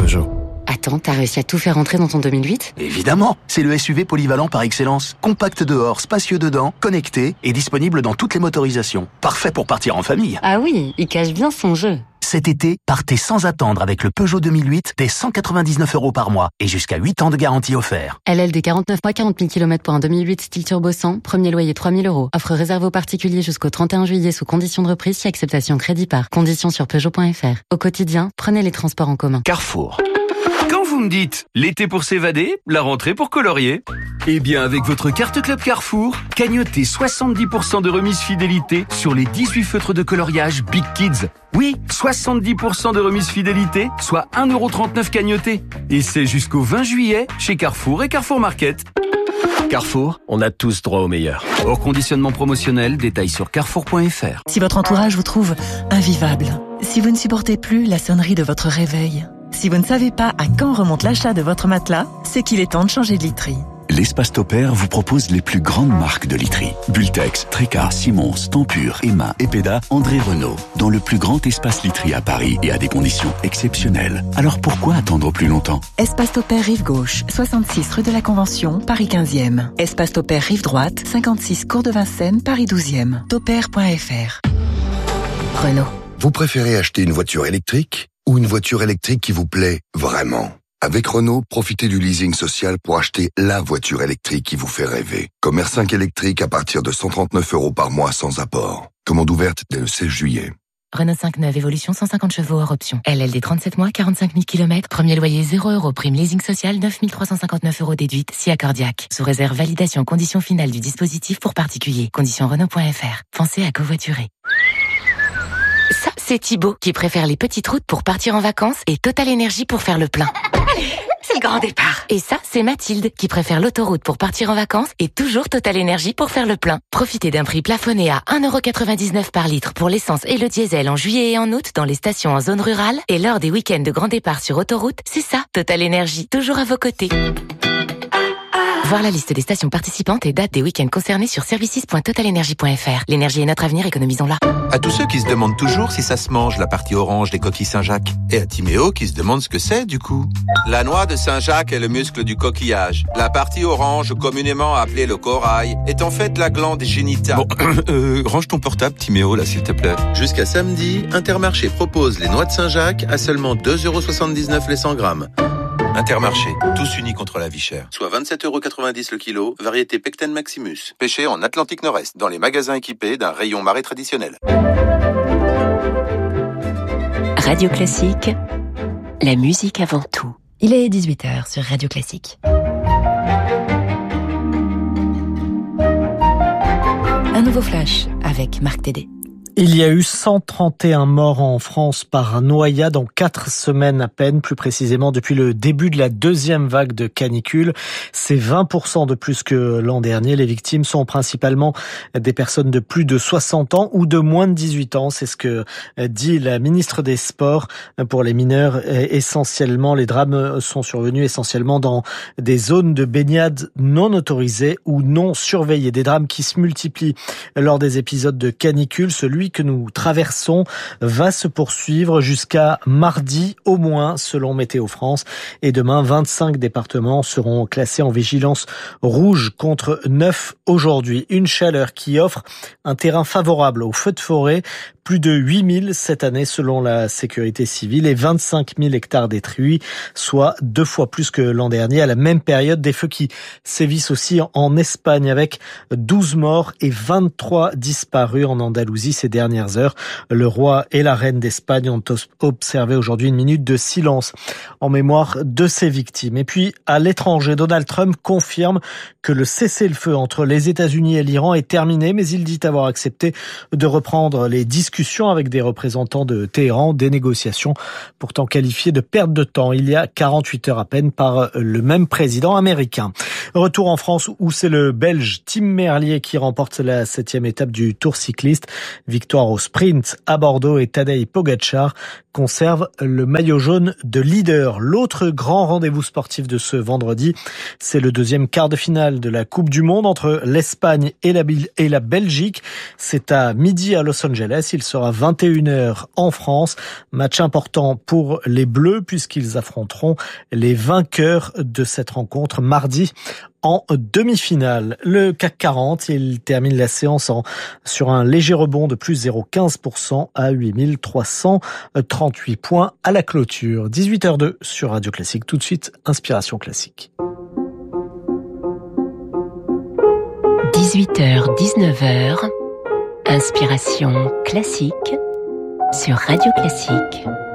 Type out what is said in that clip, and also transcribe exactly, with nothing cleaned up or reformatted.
Peugeot. Attends, t'as réussi à tout faire rentrer dans ton deux mille huit ? Évidemment, c'est le S U V polyvalent par excellence. Compact dehors, spacieux dedans, connecté et disponible dans toutes les motorisations. Parfait pour partir en famille. Ah oui, il cache bien son jeu. Cet été, partez sans attendre avec le Peugeot deux mille huit dès cent quatre-vingt-dix-neuf euros par mois et jusqu'à huit ans de garantie offert. L L D quarante-neuf mois, quarante mille kilomètres pour un deux mille huit style turbo cent, premier loyer trois mille euros. Offre réservée aux particuliers jusqu'au trente et un juillet sous conditions de reprise si acceptation crédit par. Conditions sur Peugeot point F R. Au quotidien, prenez les transports en commun. Carrefour. Quand vous me dites l'été pour s'évader, la rentrée pour colorier, eh bien avec votre carte Club Carrefour, cagnotez soixante-dix pour cent de remise fidélité sur les dix-huit feutres de coloriage Big Kids. Oui, soixante-dix pour cent de remise fidélité, soit un euro trente-neuf cagnoté. Et c'est jusqu'au vingt juillet chez Carrefour et Carrefour Market. Carrefour, on a tous droit au meilleur. Hors conditionnement promotionnel, détail sur carrefour point F R. Si votre entourage vous trouve invivable, si vous ne supportez plus la sonnerie de votre réveil, si vous ne savez pas à quand remonte l'achat de votre matelas, c'est qu'il est temps de changer de literie. L'Espace Topair vous propose les plus grandes marques de literie. Bultex, Tréca, Simons, Tempur, Emma, Epeda, André Renault. Dans le plus grand espace literie à Paris et à des conditions exceptionnelles. Alors pourquoi attendre plus longtemps ? Espace Topair Rive Gauche, soixante-six rue de la Convention, Paris quinzième. Espace Topair Rive Droite, cinquante-six cours de Vincennes, Paris douzième. Topair point F R. Renault. Vous préférez acheter une voiture électrique ou une voiture électrique qui vous plaît vraiment ? Avec Renault, profitez du leasing social pour acheter la voiture électrique qui vous fait rêver. Comme R cinq électrique à partir de cent trente-neuf euros par mois sans apport. Commande ouverte dès le seize juillet. Renault cinq neuf Évolution cent cinquante chevaux hors option. L L D trente-sept mois, quarante-cinq mille kilomètres. Premier loyer zéro euros. Prime leasing social neuf mille trois cent cinquante-neuf euros déduite. Si accordiaque. Sous réserve validation condition finale du dispositif pour particulier. Condition Renault point F R. Pensez à covoiturer. Ça, c'est Thibaut qui préfère les petites routes pour partir en vacances et Total Énergie pour faire le plein. C'est le grand départ. Et ça, c'est Mathilde qui préfère l'autoroute pour partir en vacances et toujours Total Énergie pour faire le plein. Profitez d'un prix plafonné à un euro quatre-vingt-dix-neuf par litre pour l'essence et le diesel en juillet et en août dans les stations en zone rurale et lors des week-ends de grand départ sur autoroute. C'est ça, Total Énergie, toujours à vos côtés. Voir la liste des stations participantes et dates des week-ends concernés sur services point total énergie point F R. L'énergie est notre avenir, économisons-la. À tous ceux qui se demandent toujours si ça se mange, la partie orange des coquilles Saint-Jacques. Et à Timéo qui se demande ce que c'est, du coup. La noix de Saint-Jacques est le muscle du coquillage. La partie orange, communément appelée le corail, est en fait la glande génitale. Bon, euh, range ton portable, Timéo, là, s'il te plaît. Jusqu'à samedi, Intermarché propose les noix de Saint-Jacques à seulement deux euros soixante-dix-neuf les cent grammes. Intermarché, tous unis contre la vie chère. Soit vingt-sept euros quatre-vingt-dix le kilo, variété Pecten Maximus. Pêché en Atlantique Nord-Est, dans les magasins équipés d'un rayon marée traditionnel. Radio Classique, la musique avant tout. Il est dix-huit heures sur Radio Classique. Un nouveau flash avec Marc Tédé. Il y a eu cent trente et un morts en France par noyade en quatre semaines à peine, plus précisément depuis le début de la deuxième vague de canicule. C'est vingt pour cent de plus que l'an dernier. Les victimes sont principalement des personnes de plus de soixante ans ou de moins de dix-huit ans. C'est ce que dit la ministre des Sports. Pour les mineurs, essentiellement, les drames sont survenus essentiellement dans des zones de baignade non autorisées ou non surveillées. Des drames qui se multiplient lors des épisodes de canicule. Celui que nous traversons va se poursuivre jusqu'à mardi au moins, selon Météo France. Et demain, vingt-cinq départements seront classés en vigilance rouge contre neuf aujourd'hui. Une chaleur qui offre un terrain favorable aux feux de forêt. Plus de huit mille cette année selon la sécurité civile et vingt-cinq mille hectares détruits, soit deux fois plus que l'an dernier. À la même période, des feux qui sévissent aussi en Espagne avec douze morts et vingt-trois disparus en Andalousie ces dernières heures. Le roi et la reine d'Espagne ont observé aujourd'hui une minute de silence en mémoire de ces victimes. Et puis, à l'étranger, Donald Trump confirme que le cessez-le-feu entre les États-Unis et l'Iran est terminé, mais il dit avoir accepté de reprendre les discussions avec des représentants de Téhéran, des négociations pourtant qualifiées de perte de temps il y a quarante-huit heures à peine par le même président américain. Retour en France où c'est le Belge Tim Merlier qui remporte la septième étape du Tour cycliste. Victoire au sprint à Bordeaux et Tadej Pogačar conserve le maillot jaune de leader. L'autre grand rendez-vous sportif de ce vendredi, c'est le deuxième quart de finale de la Coupe du Monde entre l'Espagne et la, et la Belgique. C'est à midi à Los Angeles. Il sera vingt et une heures en France. Match important pour les Bleus puisqu'ils affronteront les vainqueurs de cette rencontre mardi en demi-finale. Le C A C quarante, il termine la séance en, sur un léger rebond de plus zéro virgule quinze pour cent à huit mille trois cent trente-huit points à la clôture. dix-huit heures deux sur Radio Classique. Tout de suite, Inspiration Classique. dix-huit heures dix-neuf heures, Inspiration Classique sur Radio Classique.